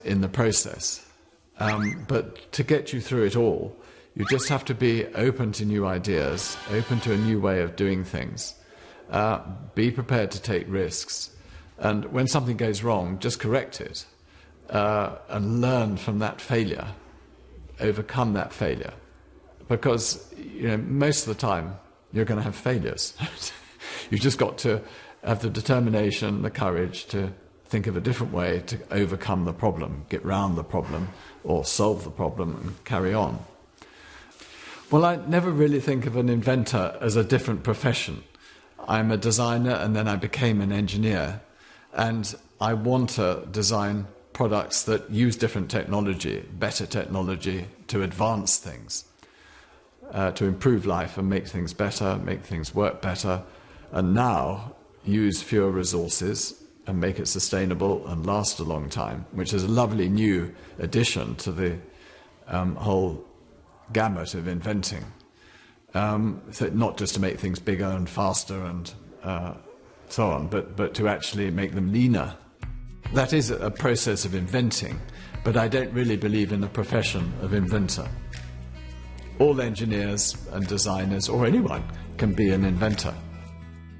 in the process. But to get you through it all, you just have to be open to new ideas, open to a new way of doing things, be prepared to take risks, and when something goes wrong, just correct it and learn from that failure, overcome that failure. Because most of the time you're going to have failures. You've just got to have the determination, the courage to think of a different way to overcome the problem, get round the problem, or solve the problem and carry on. Well, I never really think of an inventor as a different profession. I'm a designer and then I became an engineer, and I want to design products that use different technology, better technology, to advance things, to improve life and make things better, make things work better, and now use fewer resources and make it sustainable and last a long time, which is a lovely new addition to the whole gamut of inventing. So not just to make things bigger and faster and so on, but to actually make them leaner. That is a process of inventing, but I don't really believe in the profession of inventor. All engineers and designers, or anyone, can be an inventor.